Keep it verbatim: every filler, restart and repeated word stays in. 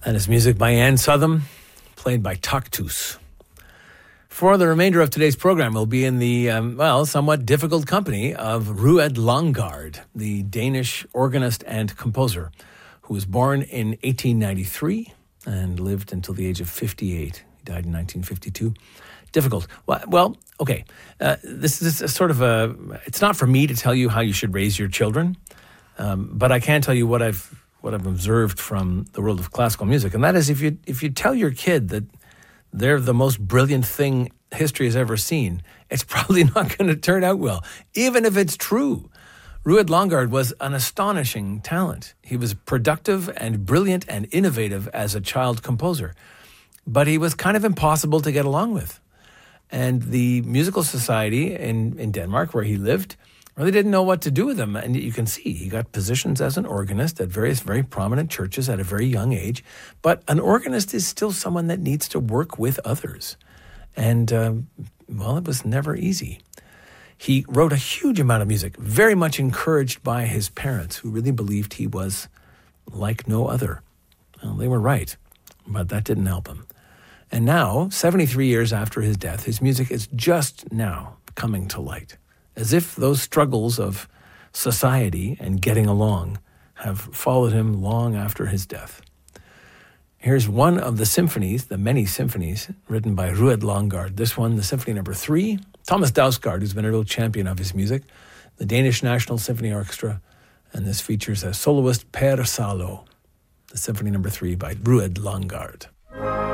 And it's music by Ann Southam, played by Taktus. For the remainder of today's program, we'll be in the, um, well, somewhat difficult company of Ruud Langgaard, the Danish organist and composer, who was born in eighteen ninety-three and lived until the age of fifty-eight. He died in nineteen fifty-two. Difficult. Well, okay, uh, this is a sort of a, it's not for me to tell you how you should raise your children, um, but I can tell you what I've what I've observed from the world of classical music, and that is if you if you tell your kid that they're the most brilliant thing history has ever seen, it's probably not going to turn out well, even if it's true. Ruud Langgaard was an astonishing talent. He was productive and brilliant and innovative as a child composer, but he was kind of impossible to get along with. And the musical society in, in Denmark, where he lived, really didn't know what to do with him. And you can see he got positions as an organist at various very prominent churches at a very young age. But an organist is still someone that needs to work with others. And, um, well, it was never easy. He wrote a huge amount of music, very much encouraged by his parents, who really believed he was like no other. Well, they were right, but that didn't help him. And now, seventy-three years after his death, his music is just now coming to light, as if those struggles of society and getting along have followed him long after his death. Here's one of the symphonies, the many symphonies, written by Ruud Langgaard. This one, the Symphony Number Three. Thomas Dausgaard, who's been a real champion of his music, the Danish National Symphony Orchestra, and this features a soloist, Per Salo, the Symphony Number Three by Ruud Langgaard.